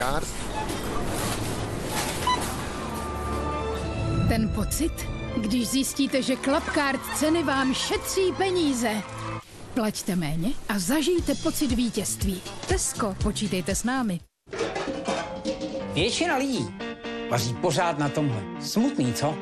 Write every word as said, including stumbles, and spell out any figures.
Ten pocit, když zjistíte, že Clubcard ceny vám šetří peníze. Plaťte méně a zažijte pocit vítězství. Tesco, počítejte s námi. Většina lidí vaří pořád na tomhle. Smutný, co?